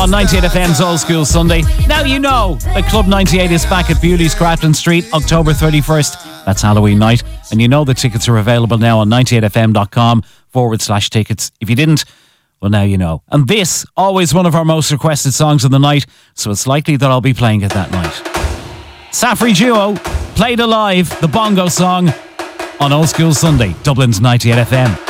on 98 FM's Old School Sunday. Now you know that Club 98 is back at Bewley's Grafton Street, October 31st. That's Halloween night. And you know the tickets are available now on 98fm.com/tickets. If you didn't, well, now you know. And this, always one of our most requested songs of the night, so it's likely that I'll be playing it that night. Safri Duo, Played Alive, the bongo song, on Old School Sunday, Dublin's 98 FM.